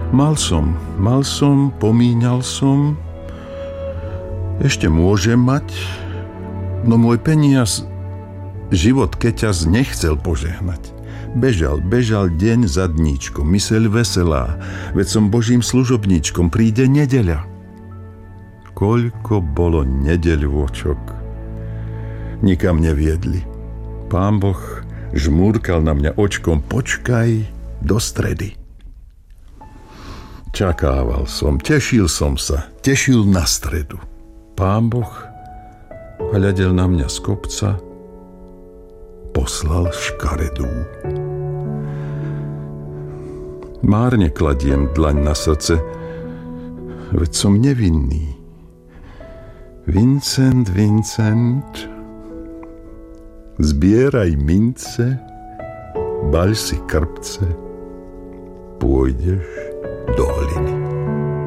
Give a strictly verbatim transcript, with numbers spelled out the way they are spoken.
Mal som, mal som, pomíňal som, ešte môžem mať, no môj peniaz život keťaz nechcel požehnať. Bežal, bežal deň za dníčkom, myseľ veselá, veď som Božím služobníčkom, príde nedeľa. Koľko bolo nedeľôčok, nikam neviedli. Pán Boh žmúrkal na mňa očkom, počkaj do stredy. Čakával som, tešil som sa, tešil na stredu. Pán Boh hľadel na mňa z kopca, poslal škaredú. Márne kladiem dlaň na srdce, veď som nevinný. Vincent, Vincent, zbieraj mince, baľ si krpce, pôjdeš do